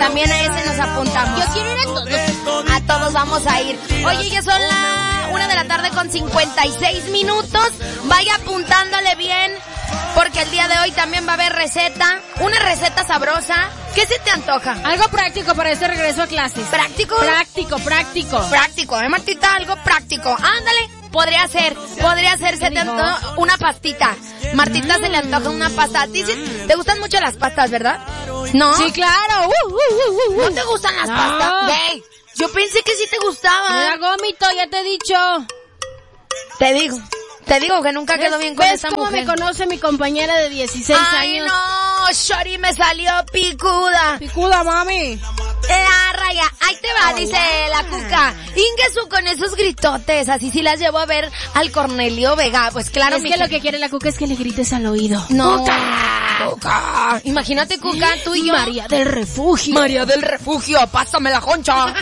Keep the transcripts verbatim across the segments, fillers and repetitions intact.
También a ese nos apuntamos. Yo quiero ir a todos. A todos vamos a ir. Oye, ya son la una de la tarde con cincuenta y seis minutos. Vaya apuntándole bien, porque el día de hoy también va a haber receta. Una receta sabrosa. ¿Qué se te antoja? Algo práctico para este regreso a clases. ¿Práctico? Práctico, práctico. Práctico, ¿eh, Martita? Algo práctico. Ándale. Podría ser, podría ser, se te antoja una pastita. Martita mm. se le antoja una pasta. ¿A ti sí te gustan mucho las pastas, verdad? ¿No? Sí, claro. Uh, uh, uh, uh. ¿No te gustan las no. pastas? Hey, yo pensé que sí te gustaban. Me da gómito, ya te he dicho. Te digo, te digo que nunca quedó bien con esa mujer. ¿Ves cómo me conoce mi compañera de dieciséis Ay, años? Ay, no, Shori me salió picuda. Picuda, mami. La raya, ahí te va, dice la Cuca. Ingesu con esos gritotes, así sí las llevo a ver al Cornelio Vega. Pues claro, es que lo que quiere la Cuca es que le grites al oído. No, Cuca, Cuca. Imagínate, Cuca, tú y yo. María del Refugio. María del Refugio, pásame la concha.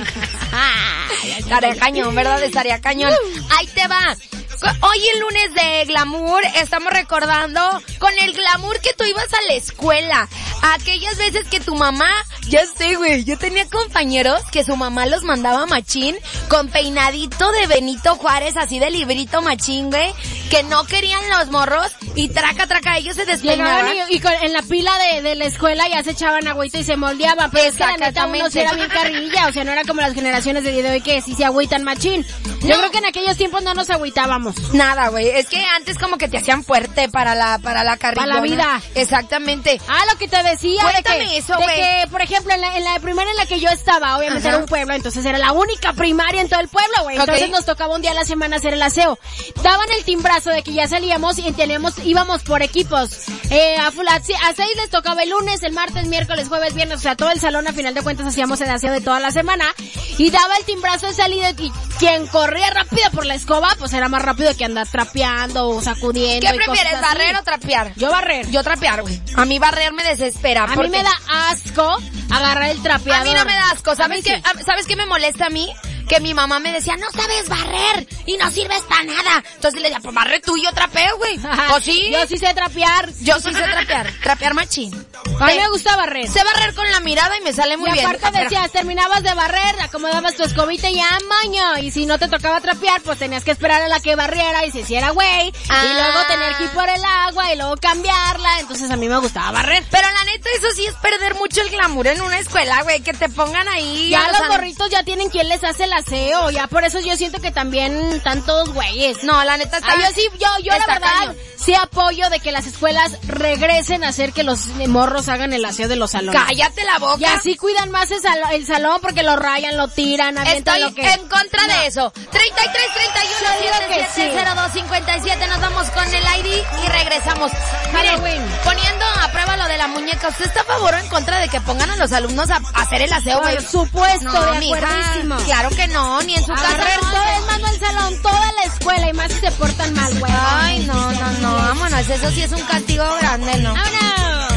Estaría cañón, ¿verdad? Estaría cañón. Ahí te va. Hoy el lunes de glamour estamos recordando con el glamour que tú ibas a la escuela. Aquellas veces que tu mamá, ya sé, güey, yo tenía compañeros que su mamá los mandaba machín con peinadito de Benito Juárez, así de librito machín, güey, que no querían los morros y traca, traca, ellos se despeinaban. Y, y con, en la pila de, de la escuela ya se echaban agüita y se moldeaban, pero es que la neta uno sí era bien carrilla, o sea, no era como las generaciones de día de hoy que sí se agüitan machín. Yo no. creo que en aquellos tiempos no nos agüitábamos. Nada, güey, es que antes como que te hacían fuerte para la para la carrilla. Para la vida. Exactamente. Ah, lo que te decía. Cuéntame de que, eso, de güey. que, por ejemplo, en la, en la primaria en la que yo estaba, obviamente Ajá. era un pueblo, entonces era la única primaria en todo el pueblo, güey. Entonces okay. nos tocaba un día a la semana hacer el aseo. Daban el timbrazo de que ya salíamos y teníamos, íbamos por equipos. Eh, a, a, a seis les tocaba el lunes, el martes, miércoles, jueves, viernes, o sea, todo el salón a final de cuentas hacíamos el aseo de toda la semana. Y daba el timbrazo de salida y quien corría rápido por la escoba, pues era más rápido que andar trapeando o sacudiendo. ¿Qué prefieres, barrer o trapear? Yo barrer. Yo trapear, güey. A mí barrer me desespera. A porque... mí me da asco agarrar el trapeador. A mí no me da asco. ¿Sabes qué? Sí. ¿Sabes qué me molesta a mí? Que mi mamá me decía, no sabes barrer y no sirves para nada. Entonces le decía, pues barre tú y yo trapeo, güey. ¿O sí? Yo sí sé trapear. Yo sí sé trapear. Trapear machín. A mí me gusta barrer. Sé barrer con la mirada y me sale muy y bien. Y aparte decías, terminabas de barrer, acomodabas tu escobita y ya, maño. Y si no te tocaba trapear, pues tenías que esperar a la que barriera y se hiciera güey. Ah. Y luego tener que ir por el agua y luego cambiarla. Entonces a mí me gustaba barrer. Pero la neta, eso sí es perder mucho el glamour en una escuela, güey. Que te pongan ahí. Ya los morritos ya tienen quien les hace el aseo. Ya por eso yo siento que también están todos güeyes. No, la neta está... Ah, yo sí, yo, yo la verdad, caño. sí apoyo de que las escuelas regresen a hacer que los morros hagan el aseo de los salones. ¡Cállate la boca! Y así cuidan más el, sal el salón porque lo rayan, lo tiran, avientan Estoy lo que... en contra no. de eso. treinta y tres, treinta y uno, setenta y siete, cero dos, cincuenta y siete. Nos vamos con el I D y regresamos. Miren, poniendo a prueba lo de la muñeca, ¿usted está a favor o en contra de que pongan a los alumnos a, a hacer el aseo? Por supuesto, no, de acuerdísimo. Claro que no, ni en su casa. Barrer todo el mando al salón, toda la escuela y más si se portan mal, güey. Ay, no, no, no, vámonos, eso sí es un castigo grande, ¿no? ¡Vámonos!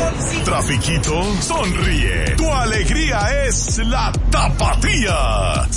Trafiquito, sonríe. Tu alegría es la Tapatía.